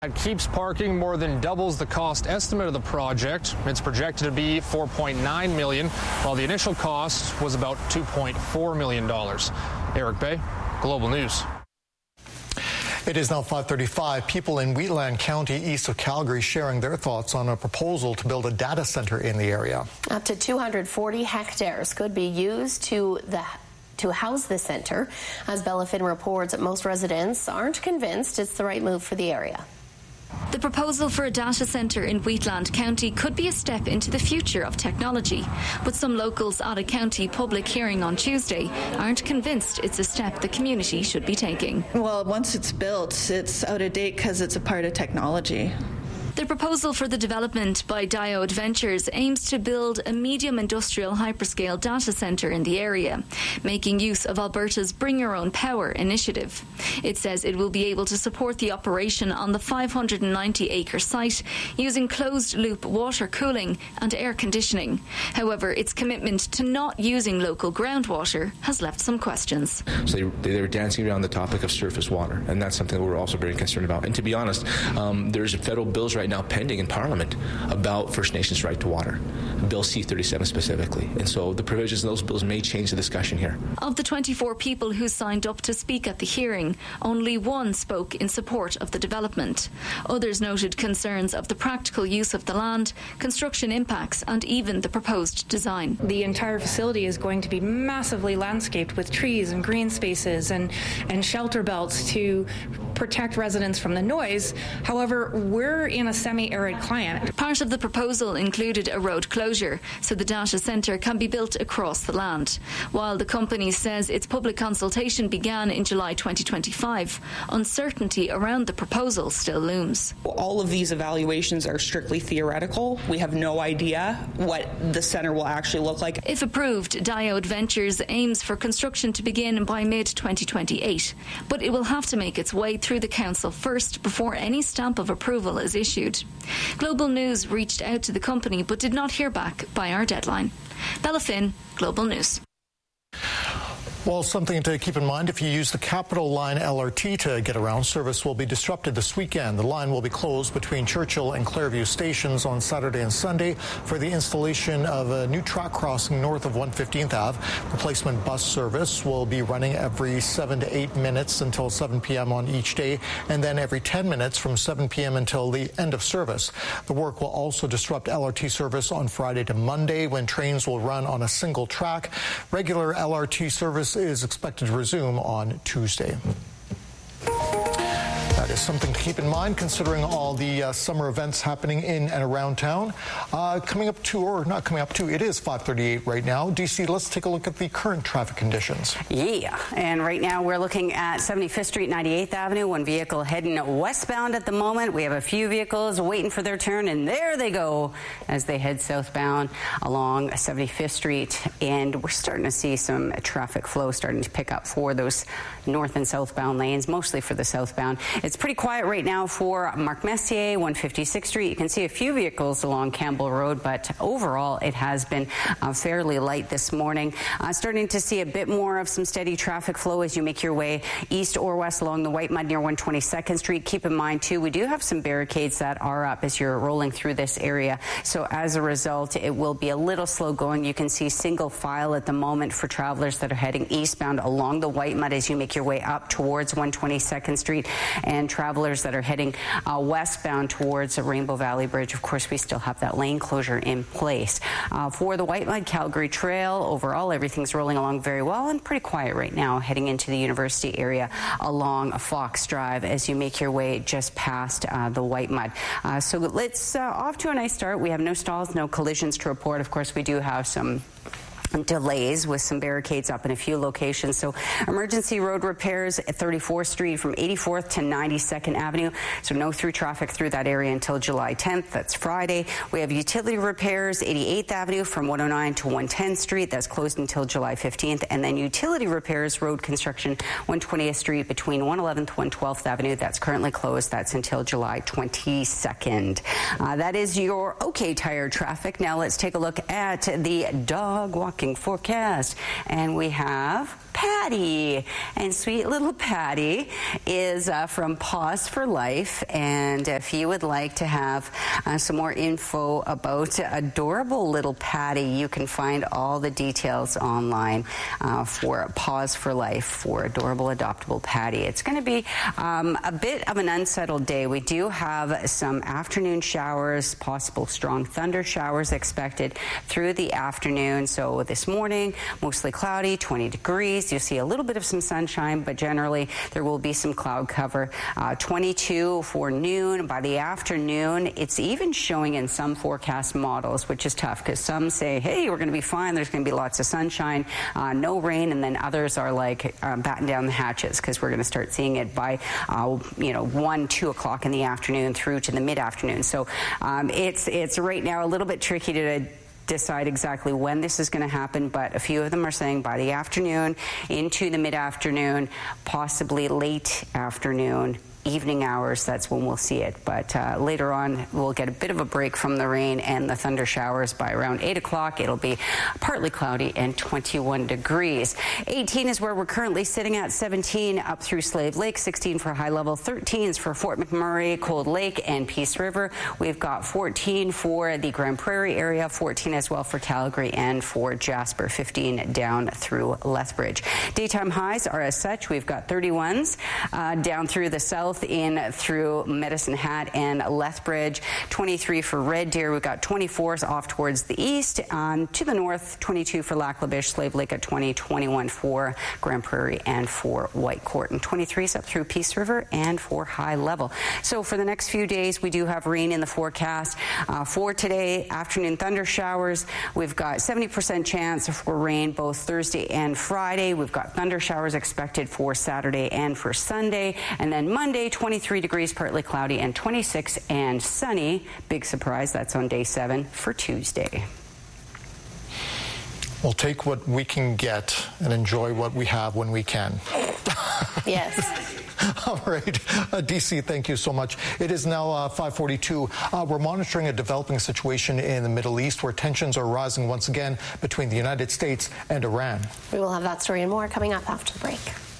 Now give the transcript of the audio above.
At Keeps Parking more than doubles the cost estimate of the project. It's projected to be $4.9 million, while the initial cost was about $2.4 million. Eric Bay, Global News. It is now 5:35. People in Wheatland County, east of Calgary, sharing their thoughts on a proposal to build a data center in the area. Up to 240 hectares could be used to house the center. As Bellafin reports, most residents aren't convinced it's the right move for the area. The proposal for a data centre in Wheatland County could be a step into the future of technology, but some locals at a county public hearing on Tuesday aren't convinced it's a step the community should be taking. Well, once it's built, it's out of date because it's a part of technology. The proposal for the development by Diode Ventures aims to build a medium industrial hyperscale data centre in the area, making use of Alberta's Bring Your Own Power initiative. It says it will be able to support the operation on the 590-acre site using closed-loop water cooling and air conditioning. However, its commitment to not using local groundwater has left some questions. So they're dancing around the topic of surface water, and that's something that we're also very concerned about. And to be honest, there's federal bills right now pending in Parliament about First Nations right to water, Bill C-37 specifically. And so the provisions of those bills may change the discussion here. Of the 24 people who signed up to speak at the hearing, only one spoke in support of the development. Others noted concerns of the practical use of the land, construction impacts, and even the proposed design. The entire facility is going to be massively landscaped with trees and green spaces and shelter belts to protect residents from the noise. However, we're in a semi-arid climate. Part of the proposal included a road closure so the data centre can be built across the land. While the company says its public consultation began in July 2025, uncertainty around the proposal still looms. All of these evaluations are strictly theoretical. We have no idea what the centre will actually look like. If approved, Diode Ventures aims for construction to begin by mid-2028, but it will have to make its way through the council first before any stamp of approval is issued. Global News reached out to the company but did not hear back by our deadline. Bella Finn, Global News. Well, something to keep in mind, if you use the Capital Line LRT to get around, service will be disrupted this weekend. The line will be closed between Churchill and Clairview stations on Saturday and Sunday for the installation of a new track crossing north of 115th Ave. Replacement bus service will be running every 7 to 8 minutes until 7 p.m. on each day, and then every 10 minutes from 7 p.m. until the end of service. The work will also disrupt LRT service on Friday to Monday, when trains will run on a single track. Regular LRT service is expected to resume on Tuesday. That is something to keep in mind, considering all the summer events happening in and around town. Coming up to, or not coming up to, it is 5:38 right now. DC, let's take a look at the current traffic conditions. Yeah, and right now we're looking at 75th Street, 98th Avenue. One vehicle heading westbound at the moment. We have a few vehicles waiting for their turn, and there they go as they head southbound along 75th Street. And we're starting to see some traffic flow starting to pick up for those north and southbound lanes, mostly for the southbound. It's pretty quiet right now for Mark Messier, 156th Street. You can see a few vehicles along Campbell Road, but overall it has been fairly light this morning. Starting to see a bit more of some steady traffic flow as you make your way east or west along the White Mud near 122nd Street. Keep in mind, too, we do have some barricades that are up as you're rolling through this area. So as a result, it will be a little slow going. You can see single file at the moment for travelers that are heading eastbound along the White Mud as you make your way up towards 122nd Street, and travelers that are heading westbound towards the Rainbow Valley Bridge. Of course, we still have that lane closure in place. For the White Mud Calgary Trail, overall, everything's rolling along very well and pretty quiet right now heading into the university area along Fox Drive as you make your way just past the White Mud. So let's off to a nice start. We have no stalls, no collisions to report. Of course, we do have some delays with some barricades up in a few locations. So emergency road repairs at 34th Street from 84th to 92nd Avenue. So no through traffic through that area until July 10th. That's Friday. We have utility repairs 88th Avenue from 109 to 110th Street. That's closed until July 15th. And then utility repairs, road construction 120th Street between 111th and 112th Avenue. That's currently closed. That's until July 22nd. That is your OK Tire traffic. Now let's take a look at the dog walking forecast, and we have Patty. And sweet little Patty is from Paws for Life. And if you would like to have some more info about adorable little Patty, you can find all the details online for Paws for Life for adorable adoptable Patty. It's going to be a bit of an unsettled day. We do have some afternoon showers, possible strong thunder showers expected through the afternoon. So this morning, mostly cloudy, 20 degrees. You'll see a little bit of some sunshine, but generally there will be some cloud cover. 22 for noon. By the afternoon, it's even showing in some forecast models, which is tough because some say, hey, we're going to be fine. There's going to be lots of sunshine, no rain, and then others are like batten down the hatches because we're going to start seeing it by 1, 2 o'clock in the afternoon through to the mid-afternoon. So it's right now a little bit tricky to decide exactly when this is going to happen, but a few of them are saying by the afternoon into the mid-afternoon, possibly late afternoon, evening hours, that's when we'll see it. But later on, we'll get a bit of a break from the rain and the thunder showers. By around 8 o'clock, it'll be partly cloudy and 21 degrees. 18 is where we're currently sitting at, 17 up through Slave Lake, 16 for high level, 13 is for Fort McMurray, Cold Lake, and Peace River. We've got 14 for the Grand Prairie area, 14 as well for Calgary and for Jasper, 15 down through Lethbridge. Daytime highs are as such. We've got 31s down through the south in through Medicine Hat and Lethbridge, 23 for Red Deer. We've got 24s off towards the east. To the north, 22 for Lac La Biche, Slave Lake at 20, 21 for Grand Prairie and for Whitecourt, and 23s up through Peace River and for High Level. So for the next few days, we do have rain in the forecast. For today, afternoon thunder showers. We've got 70% chance for rain both Thursday and Friday. We've got thunder showers expected for Saturday and for Sunday. And then Monday, 23 degrees, partly cloudy, and 26 and sunny. Big surprise, that's on day 7 for Tuesday. We'll take what we can get and enjoy what we have when we can. Yes. All right. DC, thank you so much. It is now 5:42. We're monitoring a developing situation in the Middle East where tensions are rising once again between the United States and Iran. We will have that story and more coming up after the break.